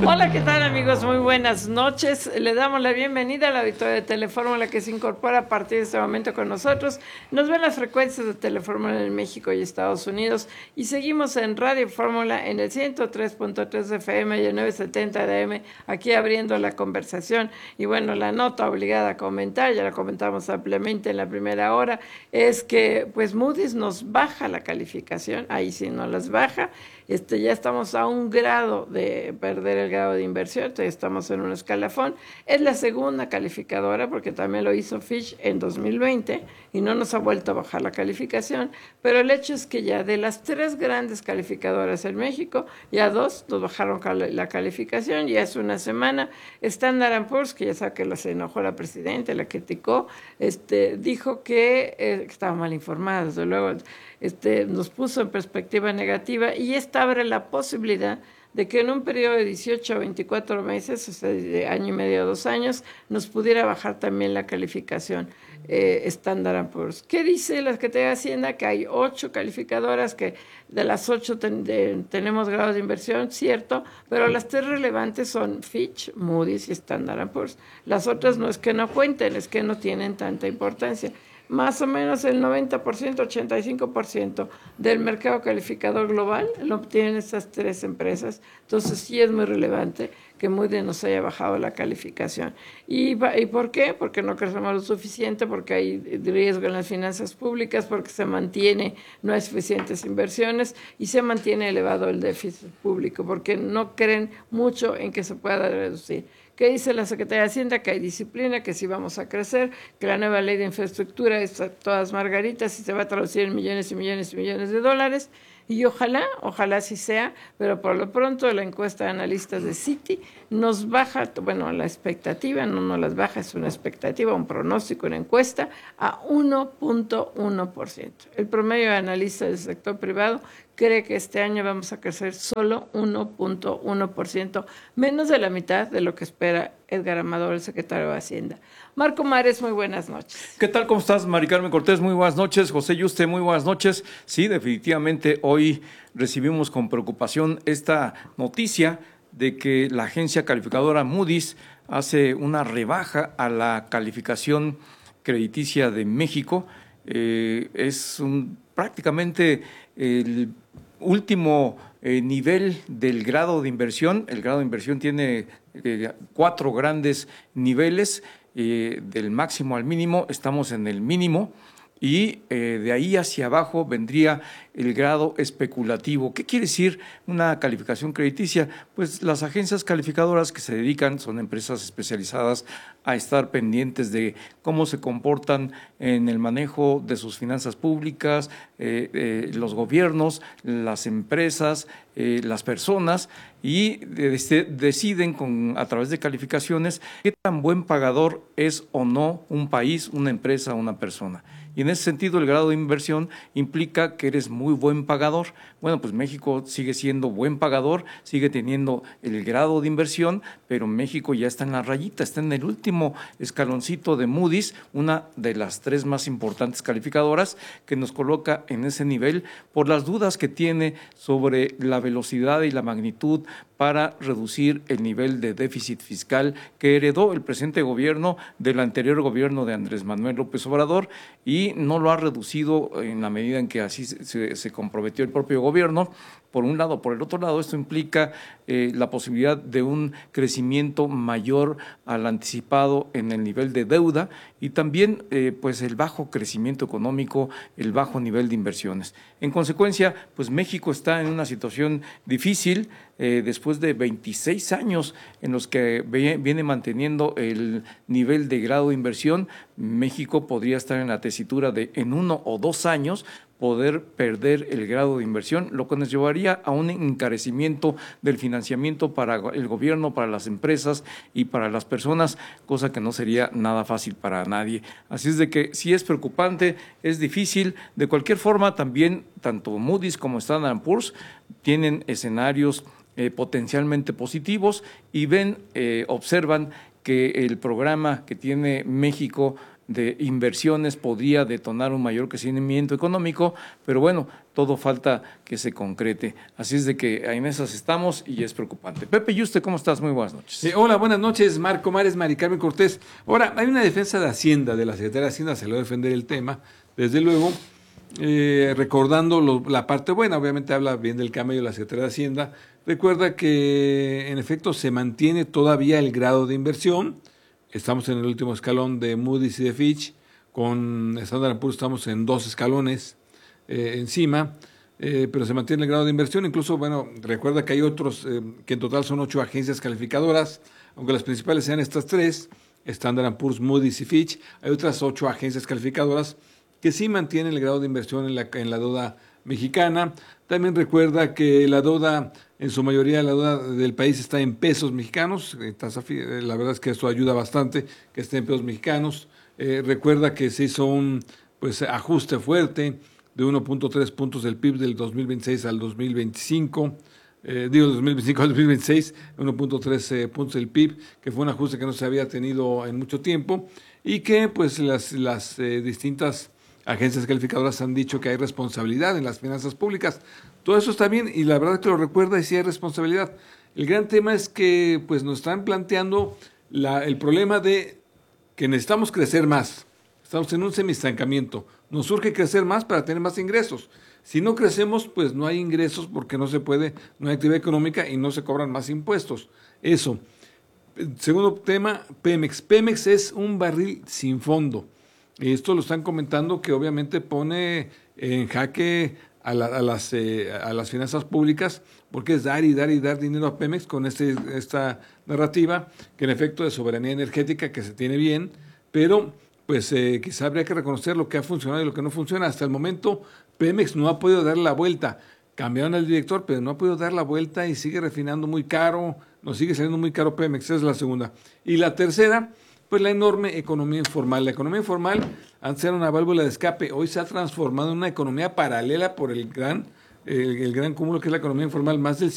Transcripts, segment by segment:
Hola, ¿qué tal, amigos? Muy buenas noches. Le damos la bienvenida a la auditoría de Telefórmula que se incorpora a partir de este momento con nosotros. Nos ven las frecuencias de Telefórmula en México y Estados Unidos y seguimos en Radio Fórmula en el 103.3 FM y el 970 de AM, aquí abriendo la conversación. Y bueno, la nota obligada a comentar, ya la comentamos ampliamente en la primera hora, es que pues Moody's nos baja la calificación, ahí sí nos las baja. Ya estamos a un grado de perder el grado de inversión, entonces estamos en un escalafón. Es la segunda calificadora, porque también lo hizo Fitch en 2020 y no nos ha vuelto a bajar la calificación, pero el hecho es que ya de las tres grandes calificadoras en México, ya dos nos bajaron la calificación, ya es una semana. Standard & Poor's, que ya sabe que se enojó la presidenta, la criticó, dijo que estaba mal informada, desde luego. Nos puso en perspectiva negativa y esta abre la posibilidad de que en un periodo de 18 a 24 meses, o sea, de año y medio a 2 años, nos pudiera bajar también la calificación Standard & Poor's. ¿Qué dice la Secretaría de Hacienda? Que hay 8 calificadoras, que de las 8 tenemos grados de inversión, cierto, pero las 3 relevantes son Fitch, Moody's y Standard & Poor's. Las otras no es que no cuenten, es que no tienen tanta importancia. Más o menos el 90%, 85% del mercado calificador global lo obtienen estas 3 empresas. Entonces sí es muy relevante que Moody's nos haya bajado la calificación. ¿Y por qué? Porque no crecemos lo suficiente, porque hay riesgo en las finanzas públicas, porque no hay suficientes inversiones y se mantiene elevado el déficit público, porque no creen mucho en que se pueda reducir. ¿Qué dice la Secretaría de Hacienda? Que hay disciplina, que sí vamos a crecer, que la nueva ley de infraestructura es a todas margaritas y se va a traducir en millones y millones y millones de dólares. Y ojalá sí sea, pero por lo pronto la encuesta de analistas de Citi nos baja, bueno, la expectativa, no nos las baja, es una expectativa, un pronóstico, una encuesta, a 1.1%. El promedio de analistas del sector privado cree que este año vamos a crecer solo 1.1%, menos de la mitad de lo que espera Edgar Amador, el secretario de Hacienda. Marco Mares, muy buenas noches. ¿Qué tal? ¿Cómo estás, Mari Carmen Cortés? Muy buenas noches. José Yuste, muy buenas noches. Sí, definitivamente hoy recibimos con preocupación esta noticia de que la agencia calificadora Moody's hace una rebaja a la calificación crediticia de México. Prácticamente el último nivel del grado de inversión. El grado de inversión tiene 4 grandes niveles. Del máximo al mínimo, estamos en el mínimo y de ahí hacia abajo vendría el grado especulativo. ¿Qué quiere decir una calificación crediticia? Pues las agencias calificadoras que se dedican, son empresas especializadas a estar pendientes de cómo se comportan en el manejo de sus finanzas públicas, los gobiernos, las empresas, las personas, y deciden a través de calificaciones qué tan buen pagador es o no un país, una empresa, una persona. Y en ese sentido el grado de inversión implica que eres muy buen pagador. Bueno, pues México sigue siendo buen pagador, sigue teniendo el grado de inversión, pero México ya está en la rayita, está en el último escaloncito de Moody's, una de las 3 más importantes calificadoras, que nos coloca en ese nivel por las dudas que tiene sobre la velocidad y la magnitud para reducir el nivel de déficit fiscal que heredó el presente gobierno del anterior gobierno de Andrés Manuel López Obrador, y no lo ha reducido en la medida en que así se comprometió el propio gobierno. Por un lado. Por el otro lado, esto implica la posibilidad de un crecimiento mayor al anticipado en el nivel de deuda y también pues el bajo crecimiento económico, el bajo nivel de inversiones. En consecuencia, pues México está en una situación difícil después de 26 años en los que viene manteniendo el nivel de grado de inversión. México podría estar en la tesitura de en 1 o 2 años poder perder el grado de inversión, lo que nos llevaría a un encarecimiento del financiamiento para el gobierno, para las empresas y para las personas, cosa que no sería nada fácil para nadie. Así es de que sí es preocupante, es difícil. De cualquier forma, también tanto Moody's como Standard & Poor's tienen escenarios potencialmente positivos y observan que el programa que tiene México de inversiones podría detonar un mayor crecimiento económico, pero bueno, todo falta que se concrete. Así es de que en esas estamos y es preocupante. Pepe Yuste, ¿cómo estás? Muy buenas noches. Hola, buenas noches, Marco Mares, Mari Carmen Cortés. Ahora, hay una defensa de Hacienda, de la Secretaría de Hacienda, se le va a defender el tema, desde luego, recordando la parte buena, obviamente habla bien del camello de la Secretaría de Hacienda. Recuerda que en efecto se mantiene todavía el grado de inversión. Estamos en el último escalón de Moody's y de Fitch. Con Standard & Poor's estamos en 2 escalones encima, pero se mantiene el grado de inversión. Incluso, bueno, recuerda que hay otros, que en total son 8 agencias calificadoras, aunque las principales sean estas 3, Standard & Poor's, Moody's y Fitch. Hay otras 8 agencias calificadoras que sí mantienen el grado de inversión en la deuda mexicana. También recuerda que la deuda, en su mayoría la deuda del país está en pesos mexicanos. La verdad es que esto ayuda bastante, que esté en pesos mexicanos. Recuerda que se hizo un ajuste fuerte de 1.3 puntos del PIB del 2026 al 2025. Del 2025 al 2026, 1.3 puntos del PIB, que fue un ajuste que no se había tenido en mucho tiempo y que pues las distintas agencias calificadoras han dicho que hay responsabilidad en las finanzas públicas. Todo eso está bien y la verdad es que lo recuerda y sí hay responsabilidad. El gran tema es que pues nos están planteando el problema de que necesitamos crecer más. Estamos en un semiestancamiento. Nos urge crecer más para tener más ingresos. Si no crecemos, pues no hay ingresos porque no se puede, no hay actividad económica y no se cobran más impuestos. Eso. Segundo tema, Pemex. Pemex es un barril sin fondo. Esto lo están comentando que obviamente pone en jaque a las finanzas públicas porque es dar y dar y dar dinero a Pemex con esta narrativa que en efecto de soberanía energética que se tiene bien, pero pues quizá habría que reconocer lo que ha funcionado y lo que no funciona. Hasta el momento Pemex no ha podido dar la vuelta. Cambiaron al director, pero no ha podido dar la vuelta y sigue refinando muy caro, nos sigue saliendo muy caro Pemex, esa es la segunda. Y la tercera, pues la enorme economía informal. La economía informal, antes era una válvula de escape, hoy se ha transformado en una economía paralela por el gran cúmulo que es la economía informal. Más del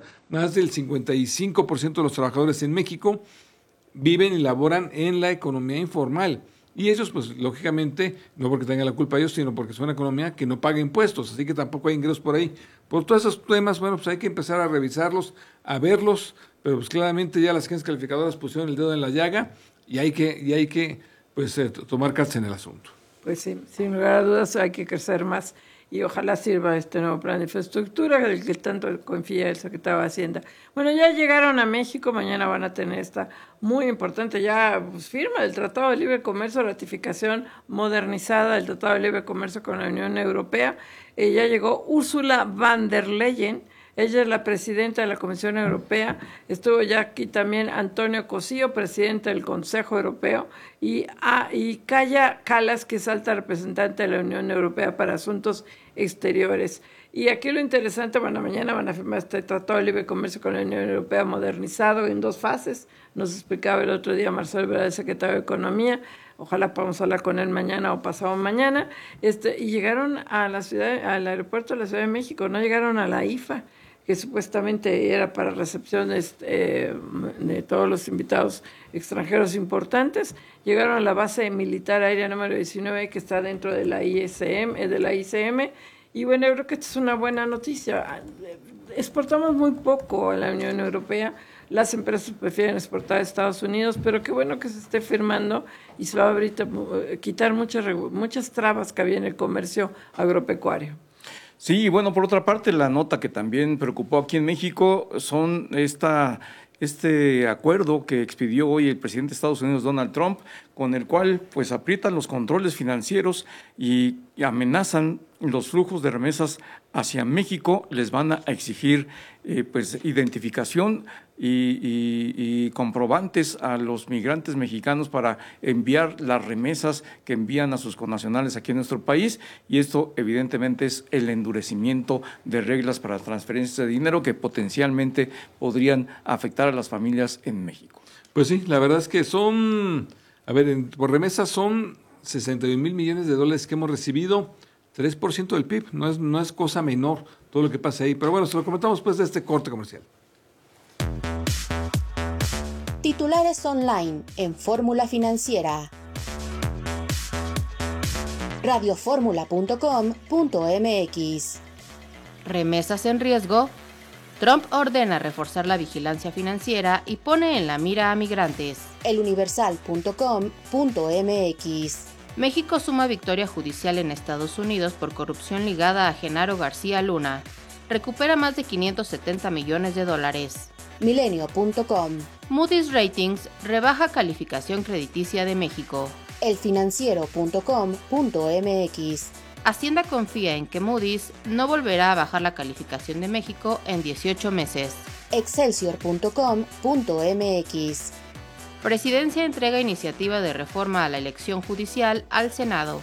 55% de los trabajadores en México viven y laboran en la economía informal. Y ellos, pues, lógicamente, no porque tengan la culpa ellos, sino porque es una economía que no paga impuestos, así que tampoco hay ingresos por ahí. Por todos esos temas, bueno, pues hay que empezar a revisarlos, a verlos, pero pues claramente ya las agencias calificadoras pusieron el dedo en la llaga y hay que tomar cartas en el asunto. Pues sí, sin lugar a dudas hay que crecer más y ojalá sirva este nuevo plan de infraestructura del que tanto confía el secretario de Hacienda. Bueno, ya llegaron a México, mañana van a tener esta muy importante firma del Tratado de Libre Comercio, ratificación modernizada del Tratado de Libre Comercio con la Unión Europea. Ya llegó Ursula von der Leyen. Ella es la presidenta de la Comisión Europea. Estuvo ya aquí también Antonio Cosillo, presidente del Consejo Europeo, y Kaja Kallas, que es alta representante de la Unión Europea para Asuntos Exteriores. Y aquí lo interesante, mañana van a firmar este Tratado de Libre Comercio con la Unión Europea modernizado en 2 fases. Nos explicaba el otro día Marcelo Ebrard, el secretario de Economía. Ojalá podamos hablar con él mañana o pasado mañana. Y llegaron al aeropuerto de la Ciudad de México, no llegaron a la IFA, que supuestamente era para recepciones de todos los invitados extranjeros importantes. Llegaron a la base militar aérea número 19, que está dentro de la ICM, y bueno, yo creo que esta es una buena noticia. Exportamos muy poco a la Unión Europea, las empresas prefieren exportar a Estados Unidos, pero qué bueno que se esté firmando y se va a quitar muchas trabas que había en el comercio agropecuario. Sí, bueno, por otra parte, la nota que también preocupó aquí en México son este acuerdo que expidió hoy el presidente de Estados Unidos, Donald Trump, con el cual pues aprietan los controles financieros y amenazan los flujos de remesas hacia México. Les van a exigir identificación y comprobantes a los migrantes mexicanos para enviar las remesas que envían a sus connacionales aquí en nuestro país, y esto evidentemente es el endurecimiento de reglas para transferencias de dinero que potencialmente podrían afectar a las familias en México. Pues sí, la verdad es que por remesas son 61,000 millones de dólares que hemos recibido, 3% del PIB, no es cosa menor todo lo que pasa ahí, pero bueno, se lo comentamos después de este corte comercial. Titulares online en Fórmula Financiera. radioformula.com.mx. Remesas en riesgo. Trump ordena reforzar la vigilancia financiera y pone en la mira a migrantes. eluniversal.com.mx. México suma victoria judicial en Estados Unidos por corrupción ligada a Genaro García Luna. Recupera más de 570 millones de dólares. Milenio.com. Moody's Ratings rebaja calificación crediticia de México. elfinanciero.com.mx. Hacienda confía en que Moody's no volverá a bajar la calificación de México en 18 meses. Excelsior.com.mx. Presidencia entrega iniciativa de reforma a la elección judicial al Senado.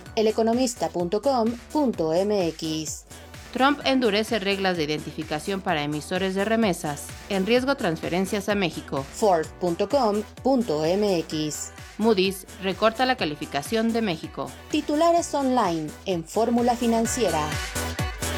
eleconomista.com.mx. Trump endurece reglas de identificación para emisores de remesas. En riesgo transferencias a México. Forbes.com.mx. Moody's recorta la calificación de México. Titulares online en Fórmula Financiera.